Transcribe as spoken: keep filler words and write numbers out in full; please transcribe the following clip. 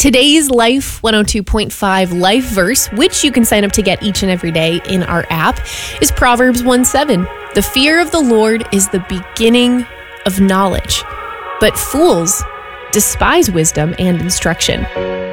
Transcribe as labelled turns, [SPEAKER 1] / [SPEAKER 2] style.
[SPEAKER 1] Today's Life one oh two point five life verse, which you can sign up to get each and every day in our app, is Proverbs one seven. The fear of the Lord is the beginning of knowledge, but fools despise wisdom and instruction.